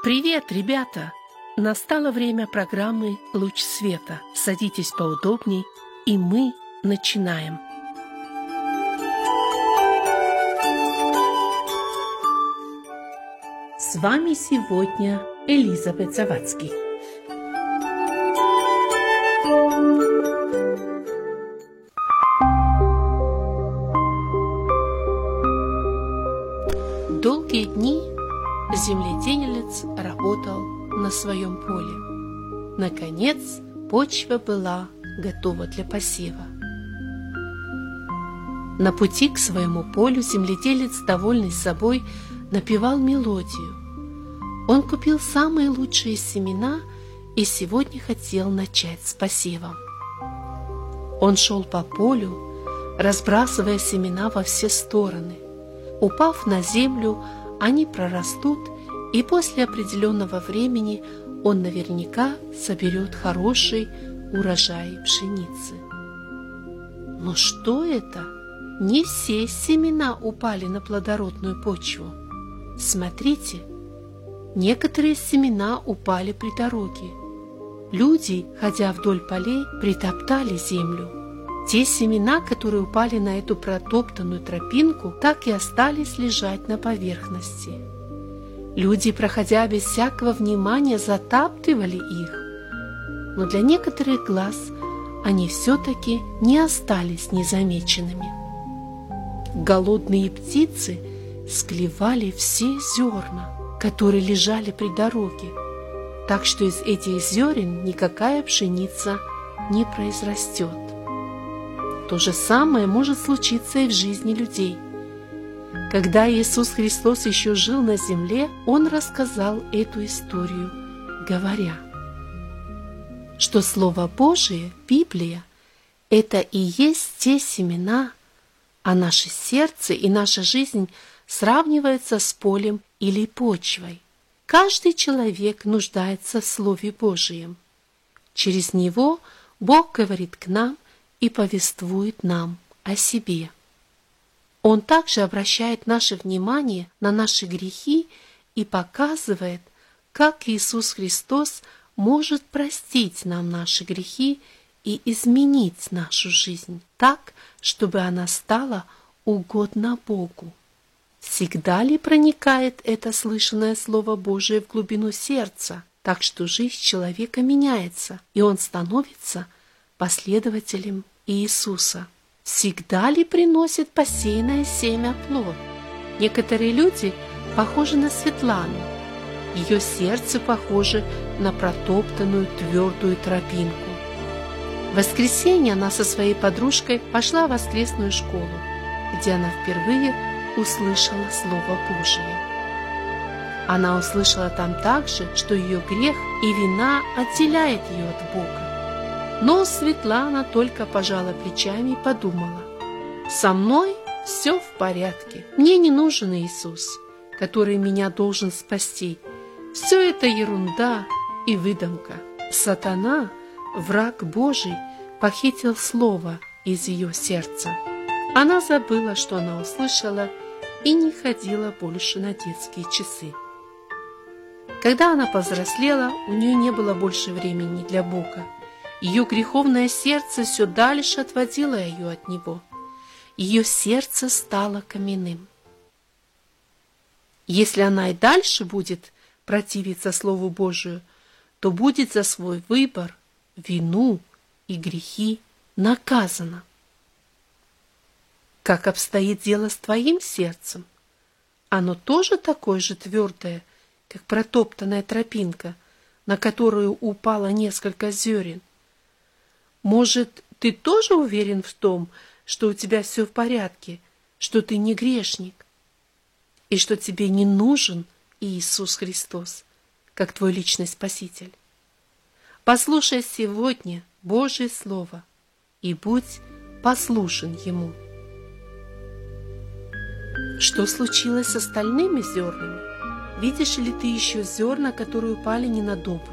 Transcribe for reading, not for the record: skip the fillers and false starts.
Привет, ребята! Настало время программы «Луч света». Садитесь поудобней, и мы начинаем. С вами сегодня Элизабет Завадский. Долгие дни земледелец работал на своем поле. Наконец, почва была готова для посева. На пути к своему полю земледелец, довольный собой, напевал мелодию. Он купил самые лучшие семена и сегодня хотел начать с посевом. Он шел по полю, разбрасывая семена во все стороны. Упав на землю, они прорастут, и после определенного времени он наверняка соберет хороший урожай пшеницы. Но что это? Не все семена упали на плодородную почву. Смотрите, некоторые семена упали при дороге. Люди, ходя вдоль полей, притоптали землю. Те семена, которые упали на эту протоптанную тропинку, так и остались лежать на поверхности. Люди, проходя без всякого внимания, затаптывали их, но для некоторых глаз они все-таки не остались незамеченными. Голодные птицы склевали все зерна, которые лежали при дороге, так что из этих зерен никакая пшеница не произрастет. То же самое может случиться и в жизни людей. Когда Иисус Христос еще жил на земле, Он рассказал эту историю, говоря, что Слово Божие, Библия, это и есть те семена, а наше сердце и наша жизнь сравниваются с полем или почвой. Каждый человек нуждается в Слове Божием. Через него Бог говорит к нам и повествует нам о себе. Он также обращает наше внимание на наши грехи и показывает, как Иисус Христос может простить нам наши грехи и изменить нашу жизнь так, чтобы она стала угодна Богу. Всегда ли проникает это слышанное Слово Божие в глубину сердца, так что жизнь человека меняется, и он становится последователем Иисуса? Всегда ли приносит посеянное семя плод? Некоторые люди похожи на Светлану. Ее сердце похоже на протоптанную твердую тропинку. В воскресенье она со своей подружкой пошла в воскресную школу, где она впервые услышала Слово Божие. Она услышала там также, что ее грех и вина отделяет ее от Бога. Но Светлана только пожала плечами и подумала: «Со мной все в порядке. Мне не нужен Иисус, который меня должен спасти. Все это ерунда и выдумка». Сатана, враг Божий, похитил слово из ее сердца. Она забыла, что она услышала, и не ходила больше на детские часы. Когда она повзрослела, у нее не было больше времени для Бога. Ее греховное сердце все дальше отводило ее от Него. Ее сердце стало каменным. Если она и дальше будет противиться Слову Божию, то будет за свой выбор, вину и грехи наказана. Как обстоит дело с твоим сердцем? Оно тоже такое же твердое, как протоптанная тропинка, на которую упало несколько зерен. Может, ты тоже уверен в том, что у тебя все в порядке, что ты не грешник, и что тебе не нужен Иисус Христос, как твой личный Спаситель? Послушай сегодня Божье Слово и будь послушен Ему. Что случилось с остальными зернами? Видишь ли ты еще зерна, которые упали не на добрую